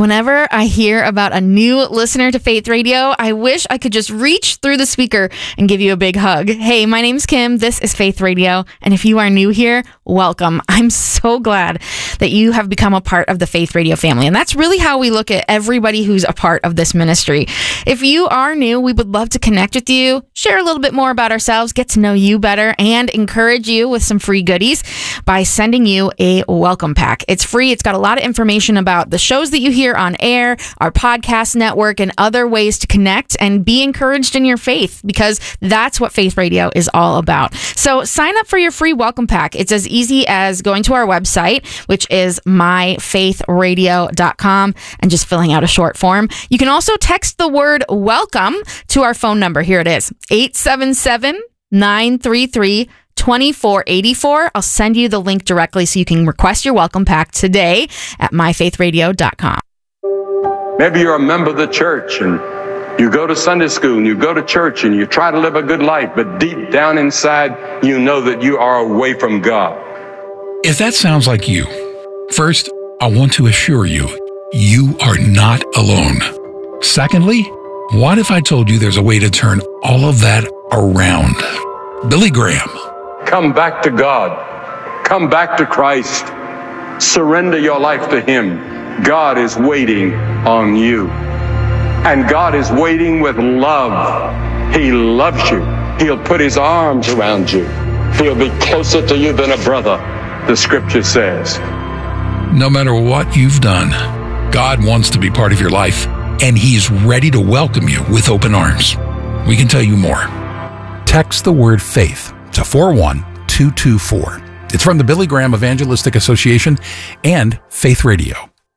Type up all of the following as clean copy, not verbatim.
Whenever I hear about a new listener to Faith Radio, I wish I could just reach through the speaker and give you a big hug. Hey, my name's Kim. This is Faith Radio. And if you are new here, welcome. I'm so glad that you have become a part of the Faith Radio family. And that's really how we look at everybody who's a part of this ministry. If you are new, we would love to connect with you, share a little bit more about ourselves, get to know you better, and encourage you with some free goodies by sending you a welcome pack. It's free. It's got a lot of information about the shows that you hear on air, our podcast network, and other ways to connect and be encouraged in your faith, because that's what Faith Radio is all about. So sign up for your free welcome pack. It's as easy as going to our website, which is myfaithradio.com, and just filling out a short form. You can also text the word welcome to our phone number. Here it is, 877-933-2484. I'll send you the link directly so you can request your welcome pack today at myfaithradio.com. Maybe you're a member of the church and you go to Sunday school and you go to church and you try to live a good life, but deep down inside, you know that you are away from God. If that sounds like you, first, I want to assure you, you are not alone. Secondly, what if I told you there's a way to turn all of that around? Billy Graham. Come back to God. Come back to Christ. Surrender your life to Him. God is waiting on you. And God is waiting with love. He loves you. He'll put His arms around you. He'll be closer to you than a brother, the scripture says. No matter what you've done, God wants to be part of your life, and He's ready to welcome you with open arms. We can tell you more. Text the word faith to 41224. It's from the Billy Graham Evangelistic Association and Faith Radio.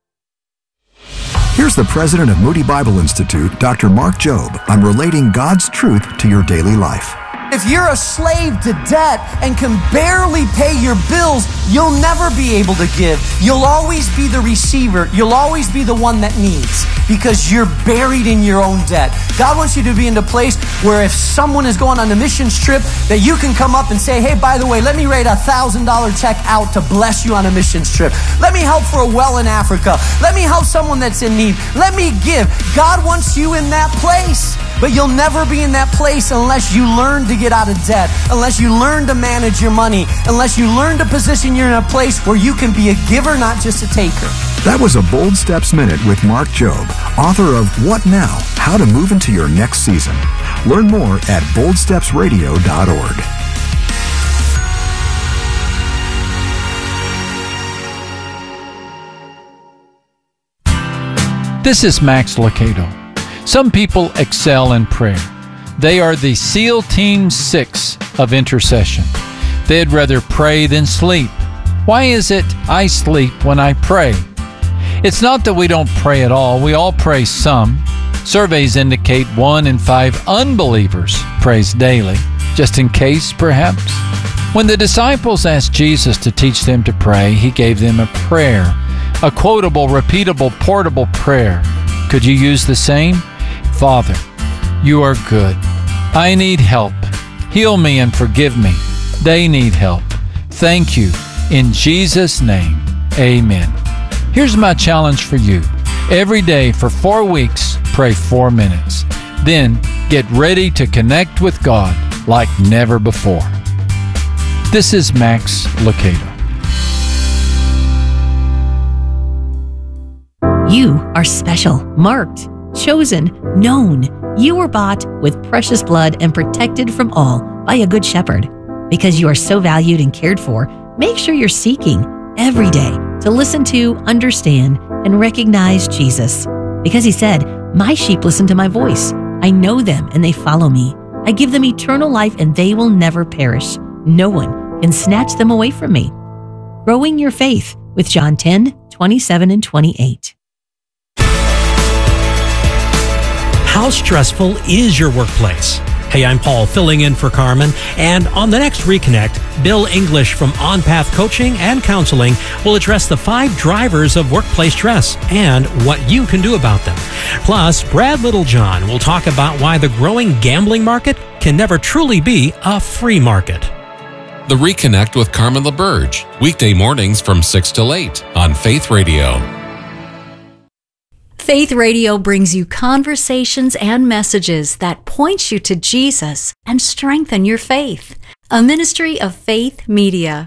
Here's the president of Moody Bible Institute, Dr. Mark Jobe, on relating God's truth to your daily life. If you're a slave to debt and can barely pay your bills, you'll never be able to give. You'll always be the receiver. You'll always be the one that needs, because you're buried in your own debt. God wants you to be in the place where if someone is going on a missions trip, that you can come up and say, hey, by the way, let me write $1,000 check out to bless you on a missions trip. Let me help for a well in Africa. Let me help someone that's in need. Let me give. God wants you in that place. But you'll never be in that place unless you learn to get out of debt, unless you learn to manage your money, unless you learn to position you in a place where you can be a giver, not just a taker. That was a Bold Steps Minute with Mark Jobe, author of What Now? How to Move into Your Next Season. Learn more at boldstepsradio.org. This is Max Lucado. Some people excel in prayer. They are the SEAL Team 6 of intercession. They'd rather pray than sleep. Why is it I sleep when I pray? It's not that we don't pray at all. We all pray some. Surveys indicate 1 in 5 unbelievers prays daily, just in case, perhaps. When the disciples asked Jesus to teach them to pray, He gave them a prayer, a quotable, repeatable, portable prayer. Could you use the same? Father, you are good. I need help. Heal me and forgive me. They need help. Thank you. In Jesus' name, amen. Here's my challenge for you. Every day for 4 weeks, pray 4 minutes. Then get ready to connect with God like never before. This is Max Lucado. You are special, marked, chosen, known. You were bought with precious blood and protected from all by a good shepherd. Because you are so valued and cared for, make sure you're seeking every day to listen to, understand, and recognize Jesus. Because He said, my sheep listen to my voice. I know them and they follow me. I give them eternal life and they will never perish. No one can snatch them away from me. Growing your faith with John 10:27 and 28. How stressful is your workplace? Hey, I'm Paul, filling in for Carmen. And on the next Reconnect, Bill English from On Path Coaching and Counseling will address the 5 drivers of workplace stress and what you can do about them. Plus, Brad Littlejohn will talk about why the growing gambling market can never truly be a free market. The Reconnect with Carmen LaBerge, weekday mornings from 6 till 8 on Faith Radio. Faith Radio brings you conversations and messages that point you to Jesus and strengthen your faith. A ministry of Faith Media.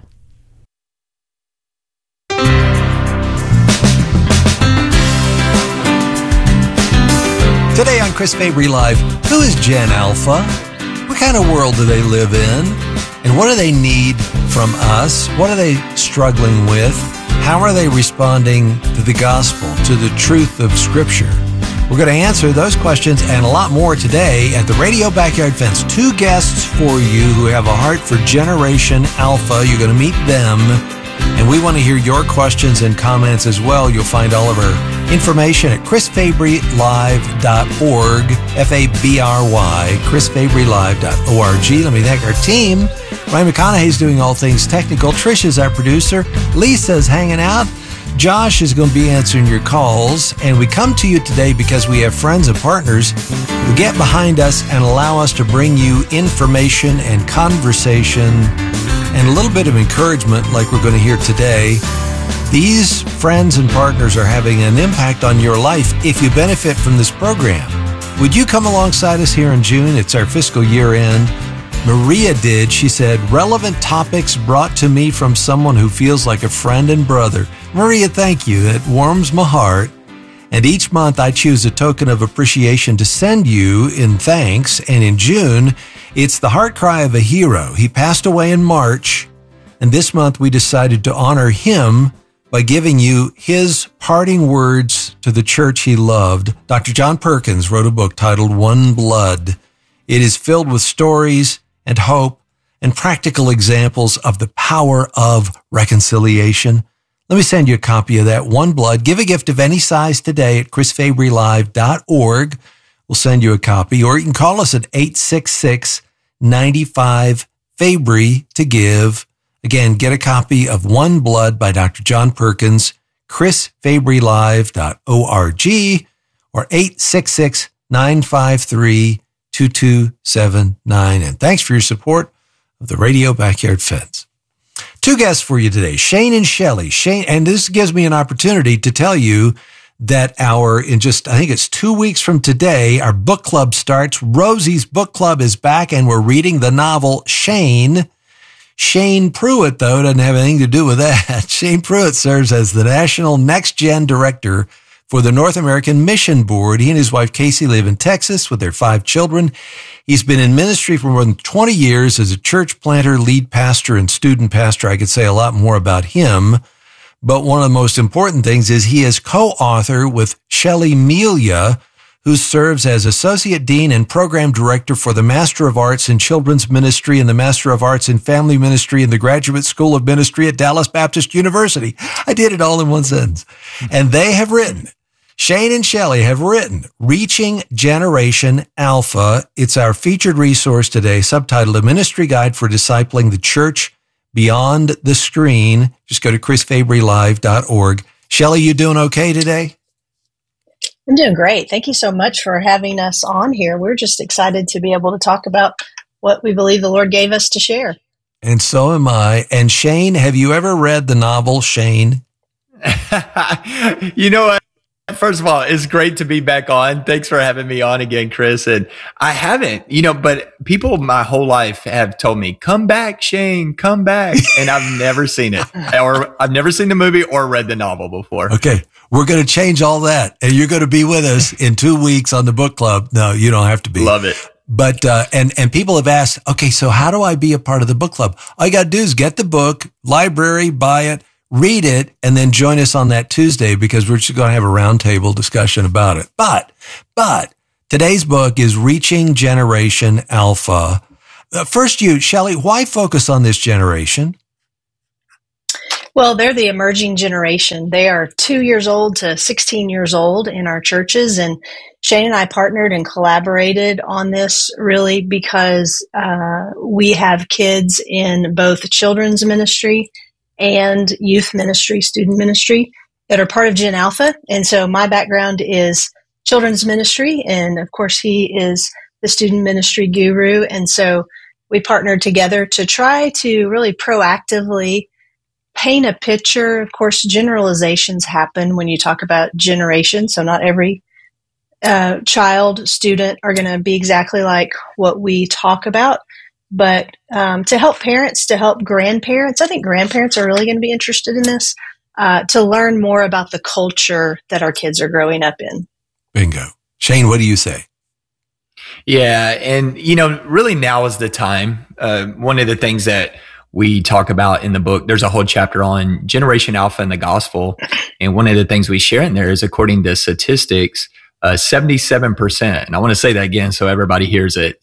Today on Chris Fabry Live, who is Gen Alpha? What kind of world do they live in? And what do they need from us? What are they struggling with? How are they responding to the gospel, to the truth of Scripture? We're going to answer those questions and a lot more today at the Radio Backyard Fence. 2 guests for you who have a heart for Generation Alpha. You're going to meet them, and we want to hear your questions and comments as well. You'll find all of our information at chrisfabrylive.org, F-A-B-R-Y, chrisfabrylive.org. Let me thank our team. Ryan McConaughey is doing all things technical. Trish is our producer. Lisa's hanging out. Josh is going to be answering your calls. And we come to you today because we have friends and partners who get behind us and allow us to bring you information and conversation and a little bit of encouragement like we're going to hear today. These friends and partners are having an impact on your life if you benefit from this program. Would you come alongside us here in June? It's our fiscal year end. Maria did. She said, relevant topics brought to me from someone who feels like a friend and brother. Maria, thank you. That warms my heart. And each month I choose a token of appreciation to send you in thanks. And in June, it's the heart cry of a hero. He passed away in March. And this month we decided to honor him by giving you his parting words to the church he loved. Dr. John Perkins wrote a book titled One Blood. It is filled with stories and hope and practical examples of the power of reconciliation. Let me send you a copy of that, One Blood. Give a gift of any size today at chrisfabrylive.org. We'll send you a copy, or you can call us at 866-95-FABRY to give. Again, get a copy of One Blood by Dr. John Perkins, chrisfabrylive.org, or 866-953-2279. And thanks for your support of the Radio Backyard Fence. 2 guests for you today, Shane and Shelley. Shane, and this gives me an opportunity to tell you that I think it's 2 weeks from today, our book club starts. Rosie's book club is back, and we're reading the novel Shane. Shane Pruitt, though, doesn't have anything to do with that. Shane Pruitt serves as the National Next Gen Director for the North American Mission Board. He and his wife, Casey, live in Texas with their 5 children. He's been in ministry for more than 20 years as a church planter, lead pastor, and student pastor. I could say a lot more about him, but one of the most important things is he is co-author with Shelley Melia, who serves as Associate Dean and Program Director for the Master of Arts in Children's Ministry and the Master of Arts in Family Ministry in the Graduate School of Ministry at Dallas Baptist University. I did it all in one sentence. And they have written, Shane and Shelley have written, Reaching Generation Alpha. It's our featured resource today, subtitled A Ministry Guide for Discipling the Church Beyond the Screen. Just go to chrisfabrylive.org. Shelley, you doing okay today? I'm doing great. Thank you so much for having us on here. We're just excited to be able to talk about what we believe the Lord gave us to share. And so am I. And Shane, have you ever read the novel Shane? You know what? First of all, it's great to be back on. Thanks for having me on again, Chris. And I haven't, but people my whole life have told me, come back, Shane, come back. And I've never seen it, or I've never seen the movie or read the novel before. Okay. We're going to change all that. And you're going to be with us in 2 weeks on the book club. No, you don't have to be. Love it. But, and people have asked, okay, so how do I be a part of the book club? All you got to do is get the book, library, buy it, read it, and then join us on that Tuesday, because we're just going to have a roundtable discussion about it. But today's book is Reaching Generation Alpha. First, Shelley, why focus on this generation? Well, they're the emerging generation. They are 2 years old to 16 years old in our churches. And Shane and I partnered and collaborated on this really because we have kids in both children's ministry and youth ministry, student ministry, that are part of Gen Alpha. And so my background is children's ministry. And of course, he is the student ministry guru. And so we partnered together to try to really proactively paint a picture, of course, generalizations happen when you talk about generation. So not every child, student are going to be exactly like what we talk about. But to help parents, to help grandparents, I think grandparents are really going to be interested in this, to learn more about the culture that our kids are growing up in. Bingo. Shane, what do you say? Yeah. And, really now is the time. One of the things that we talk about in the book, there's a whole chapter on Generation Alpha and the gospel. And one of the things we share in there is, according to statistics, 77%, and I want to say that again so everybody hears it,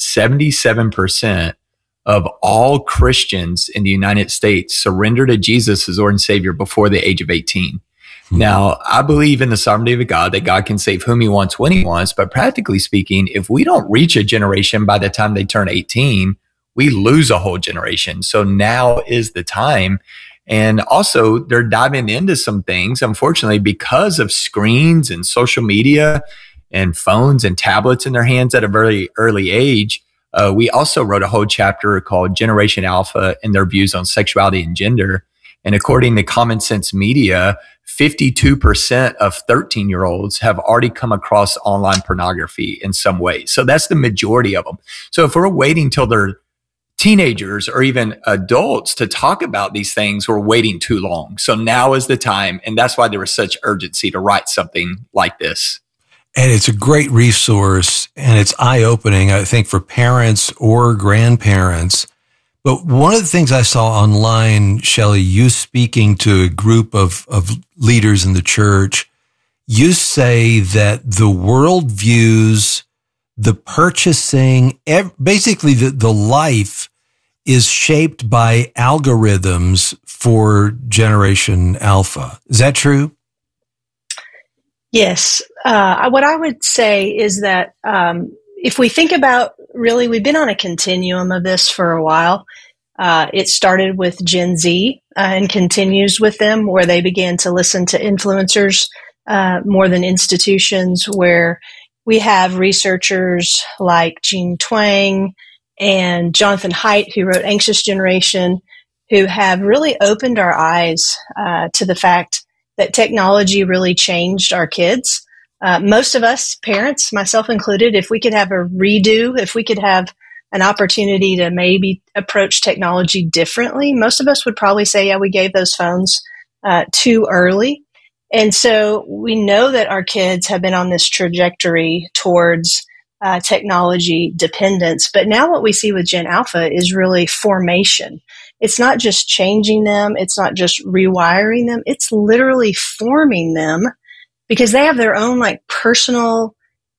77% of all Christians in the United States surrender to Jesus as Lord and Savior before the age of 18. Now, I believe in the sovereignty of God, that God can save whom he wants when he wants. But practically speaking, if we don't reach a generation by the time they turn 18, we lose a whole generation. So now is the time. And also, they're diving into some things, unfortunately, because of screens and social media and phones and tablets in their hands at a very early age. We also wrote a whole chapter called Generation Alpha and Their Views on Sexuality and Gender. And according to Common Sense Media, 52% of 13-year-olds have already come across online pornography in some way. So that's the majority of them. So if we're waiting till they're teenagers or even adults to talk about these things, we're waiting too long. So now is the time. And that's why there was such urgency to write something like this. And it's a great resource, and it's eye-opening, I think, for parents or grandparents. But one of the things I saw online, Shelley, you speaking to a group of leaders in the church, you say that the world views the purchasing, basically the life is shaped by algorithms for Generation Alpha. Is that true? Yes. What I would say is that if we think about, really, we've been on a continuum of this for a while. It started with Gen Z and continues with them, where they began to listen to influencers more than institutions, where we have researchers like Jean Twenge and Jonathan Haidt, who wrote Anxious Generation, who have really opened our eyes to the fact that technology really changed our kids. Most of us, parents, myself included, if we could have a redo, if we could have an opportunity to maybe approach technology differently, most of us would probably say, yeah, we gave those phones too early. And so we know that our kids have been on this trajectory towards technology dependence. But now what we see with Gen Alpha is really formation. It's not just changing them. It's not just rewiring them. It's literally forming them, because they have their own personalized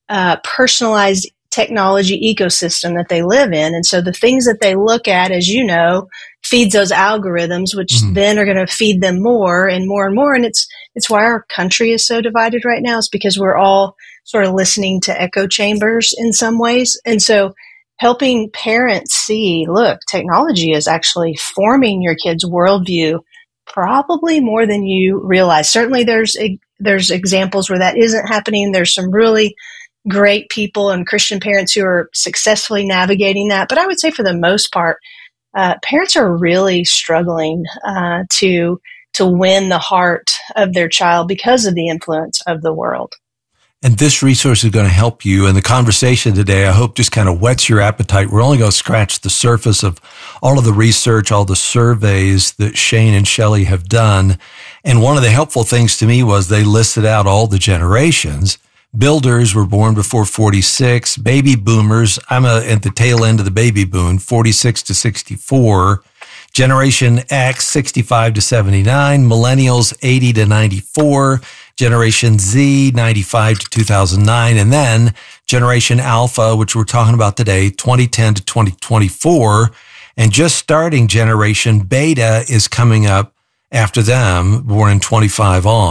technology ecosystem that they live in. And so the things that they look at, as you know, feeds those algorithms, which then are going to feed them more and more and more. And it's why our country is so divided right now, is because we're all sort of listening to echo chambers in some ways. And so helping parents see, look, technology is actually forming your kid's worldview probably more than you realize. Certainly there's examples where that isn't happening. There's some really great people and Christian parents who are successfully navigating that. But I would say for the most part, parents are really struggling to win the heart of their child because of the influence of the world. And this resource is going to help you. And the conversation today, I hope, just kind of whets your appetite. We're only going to scratch the surface of all of the research, all the surveys that Shane and Shelley have done. And one of the helpful things to me was they listed out all the generations. Builders were born before 46. Baby boomers, I'm at the tail end of the baby boom, 46 to 64. Generation X, 65 to 79. Millennials, 80 to 94. Generation Z, 95 to 2009. And then Generation Alpha, which we're talking about today, 2010 to 2024. And just starting Generation Beta is coming up after them, born in 25 on.